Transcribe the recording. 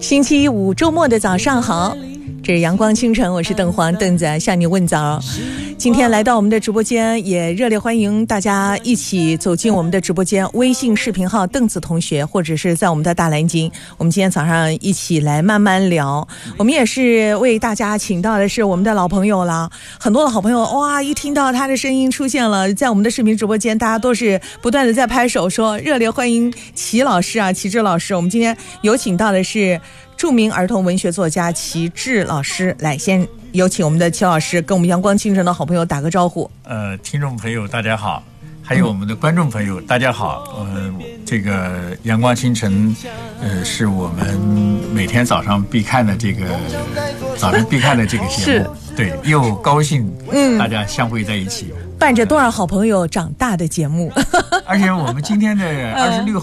星期五周末的早上好，这是阳光清晨，我是邓黄邓子向你问早。今天来到我们的直播间，也热烈欢迎大家一起走进我们的直播间，微信视频号邓子同学，或者是在我们的大蓝鲸，我们今天早上一起来慢慢聊。我们也是为大家请到的是我们的老朋友了，很多的好朋友，哇，一听到他的声音出现了在我们的视频直播间，大家都是不断的在拍手说热烈欢迎齐老师啊，齐志老师。我们今天有请到的是著名儿童文学作家齐志老师，来先有请我们的齐老师跟我们阳光清晨的好朋友打个招呼。 听众朋友大家好，还有我们的观众朋友大家好。这个阳光清晨是我们每天早上必看的这个节目，对，又高兴大家相会在一起， 伴着多少好朋友长大的节目。 而且我们今天的26